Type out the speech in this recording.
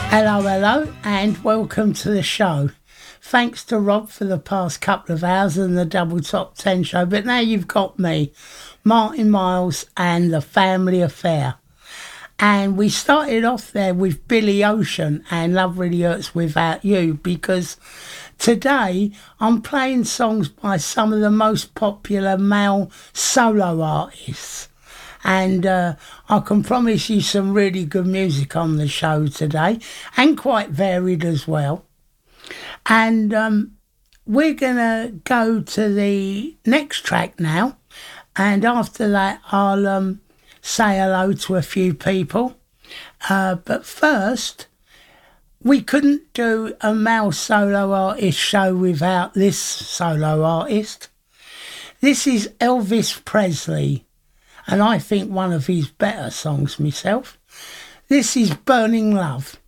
Hello, hello, and welcome to the show. Thanks to Rob for the past couple of hours and the Double Top 10 show, but now you've got me, Martin Miles, and The Family Affair. And we started off there with Billy Ocean and Love Really Hurts Without You, because today I'm playing songs by some of the most popular male solo artists. And I can promise you some really good music on the show today, and quite varied as well. And we're going to go to the next track now, and after that I'll say hello to a few people. But first, we couldn't do a male solo artist show without this solo artist. This is Elvis Presley, and I think one of his better songs myself. This is Burning Love.